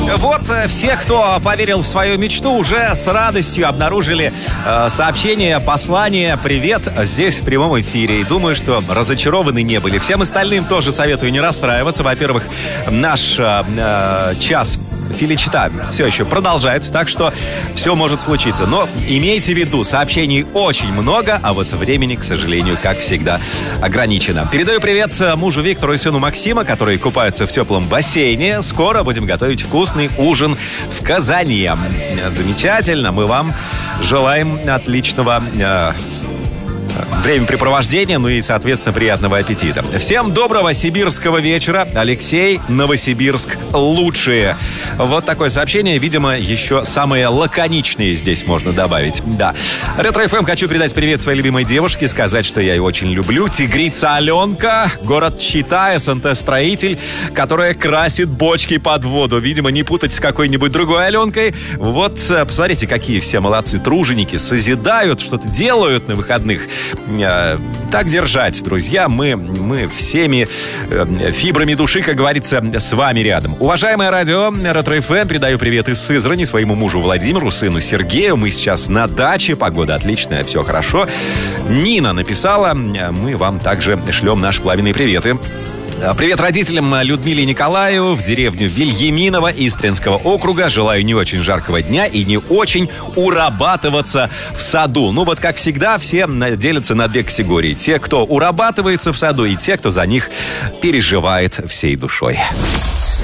Вот все, кто поверил в свою мечту, уже с радостью обнаружили сообщение, послание «Привет» здесь в прямом эфире. И думаю, что разочарованы не были. Всем остальным тоже советую не расстраиваться. Во-первых, наш час Филичита все еще продолжается, так что все может случиться. Но имейте в виду, сообщений очень много, а вот времени, к сожалению, как всегда, ограничено. Передаю привет мужу Виктору и сыну Максима, которые купаются в теплом бассейне. Скоро будем готовить вкусный ужин в Казани. Замечательно, мы вам желаем отличного времяпрепровождения, ну и, соответственно, приятного аппетита. Всем доброго сибирского вечера. Алексей, Новосибирск, лучшие. Вот такое сообщение, видимо, еще самые лаконичные здесь можно добавить. Да. Ретро-ФМ хочу передать привет своей любимой девушке, сказать, что я ее очень люблю. Тигрица Аленка, город Чита, СНТ-строитель, которая красит бочки под воду. Видимо, не путать с какой-нибудь другой Аленкой. Вот, посмотрите, какие все молодцы, труженики, созидают, что-то делают на выходных. Так держать, друзья. Мы всеми фибрами души, как говорится, с вами рядом. Уважаемое радио Ретро-ФМ, передаю привет из Сызрани своему мужу Владимиру, сыну Сергею. Мы сейчас на даче, погода отличная, все хорошо. Нина написала, мы вам также шлем наши пламенные приветы. Привет родителям Людмиле и Николаю в деревню Вильяминово Истринского округа. Желаю не очень жаркого дня и не очень урабатываться в саду. Ну вот, как всегда, все делятся на две категории. Те, кто урабатывается в саду, и те, кто за них переживает всей душой.